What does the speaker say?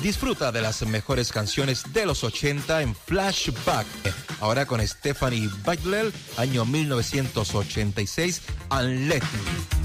Disfruta de las mejores canciones de los 80 en Flashback. Ahora con Stephanie Butler, año 1986, and Let Me.